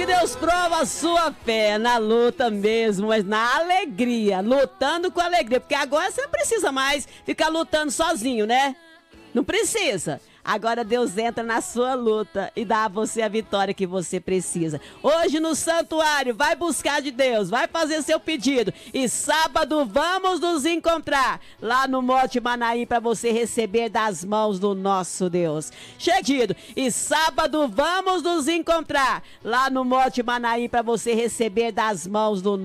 que Deus prova a sua fé na luta mesmo, mas na alegria, lutando com alegria, porque agora você não precisa mais ficar lutando sozinho, né? Não precisa. Agora Deus entra na sua luta e dá a você a vitória que você precisa. Hoje no santuário, vai buscar de Deus, vai fazer seu pedido. E sábado vamos nos encontrar lá no Monte Manaim para você receber das mãos do nosso Deus. Chegado. E sábado vamos nos encontrar lá no Monte Manaim para você receber das mãos do